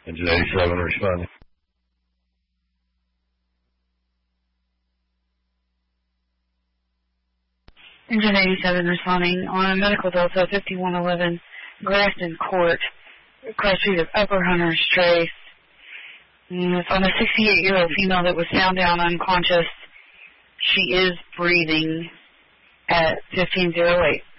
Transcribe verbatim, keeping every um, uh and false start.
Engine eighty-seven responding. Engine eighty-seven responding on Medical Delta fifty-one eleven, Grafton Court, cross street of Upper Hunter's Trace. And it's on a sixty-eight-year-old female that was found down unconscious. She is breathing at fifteen oh eight.